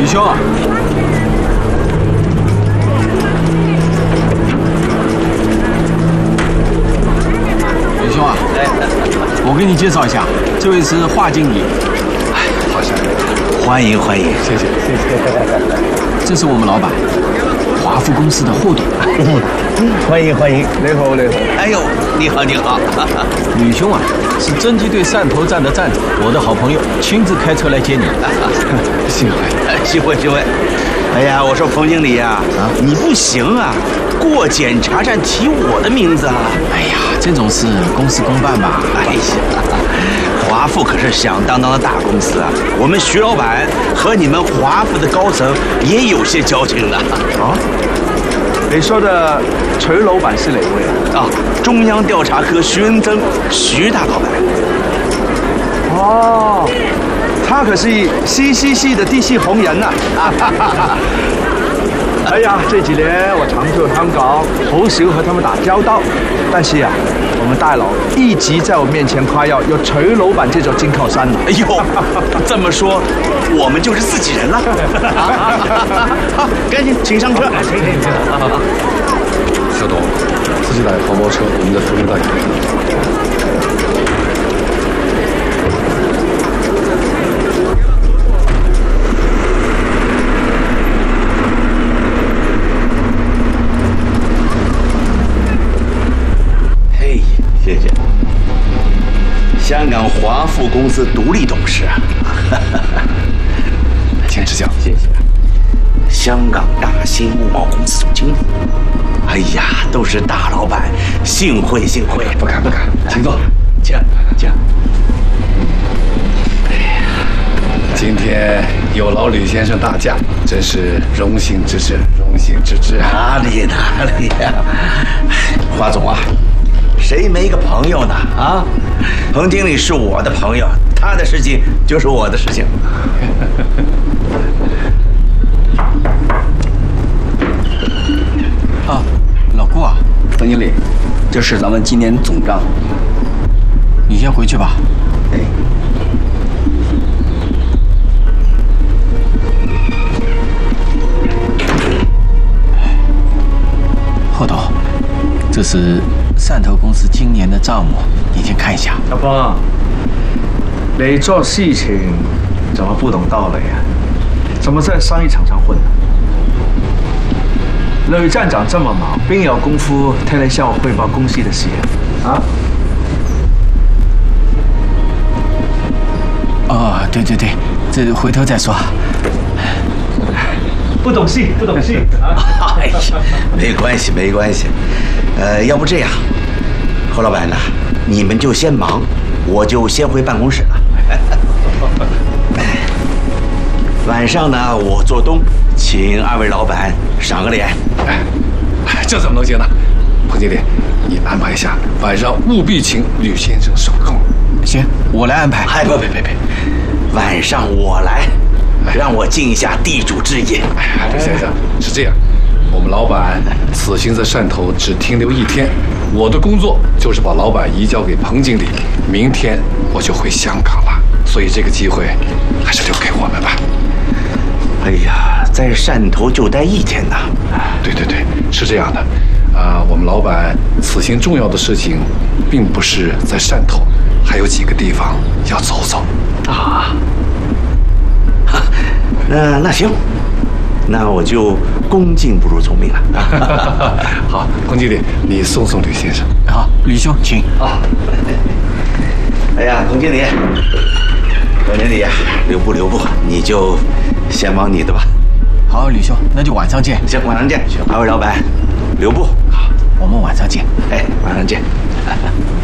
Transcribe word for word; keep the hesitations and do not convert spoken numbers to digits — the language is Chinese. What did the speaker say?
兄，李兄啊，我给你介绍一下，这位是华经理。 哎，好像欢迎欢迎，谢谢谢谢。 这是我们老板，华富公司的霍董。 欢迎欢迎， 你好你好。 哎呦，你好你好。 吕兄啊，是侦缉队汕头站的站长，我的好朋友，亲自开车来接你。 幸会幸会幸会。哎呀，我说彭经理呀，啊，你不行啊，过检查站提我的名字啊。 哎呀，这种事公事公办吧。 哎呀，华富可是响当当的大公司啊，我们徐老板和你们华富的高层也有些交情的啊。你说的徐老板是哪位啊？啊，中央调查科徐恩增，徐大老板。 哦，他可是 C C C 的地系红人呐、啊！哎呀，这几年我常驻香港，好少和他们打交道。但是啊，我们大佬一直在我面前夸耀有徐老板这座金靠山呢。 哎呦，这么说，我们就是自己人了。好，赶紧请上车。请请请。 小董，自己打黄包车，我们在福州大街。 谢谢。香港华富公司独立董事啊， 请指教。 谢谢。香港大兴物贸公司总经理，哎呀，都是大老板，幸会幸会。 不敢不敢，请坐。 请请。 哎呀，今天有劳吕先生大驾，真是荣幸之至，荣幸之至啊！ 哪里哪里呀，华总啊。谁没个朋友呢？啊，彭经理是我的朋友，他的事情就是我的事情。 啊，老顾啊， 彭经理，这是咱们今年总账。 你先回去吧。 哎。 霍董，这是汕头公司今年的账目，你先看一下。 小峰，你做事情怎么不懂道理啊？怎么在生意场上混呢？吕站长这么忙，边有功夫听你向我汇报公司的事啊？ 哦，对对对，这回头再说。 不懂事，不懂事啊！ 哎呀，没关系，没关系。呃，要不这样，侯老板呢，你们就先忙，我就先回办公室了。晚上呢，我做东，请二位老板赏个脸。 哎，这怎么能行呢？彭经理，你安排一下，晚上务必请吕先生受控。 行，我来安排。 哎，不不不不，晚上我来。让我尽一下地主之谊。 哎呀，吕先生，是这样，我们老板此行在汕头只停留一天，我的工作就是把老板移交给彭经理，明天我就回香港了，所以这个机会还是留给我们吧。 哎呀，在汕头就待一天呐。 对对对，是这样的，啊、呃，我们老板此行重要的事情，并不是在汕头，还有几个地方要走走。 啊。那那行，那我就恭敬不如从命了。 好，彭经理，你送送吕先生。 好，吕兄，请。 好。哎呀，彭经理，彭经理，留步留步，你就先忙你的吧。 好，吕兄，那就晚上见。 行，晚上见。二位老板，留步。 好，我们晚上见。 哎，晚上见。